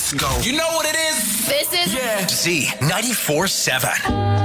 Go. You know what it is? This is Z 94.7.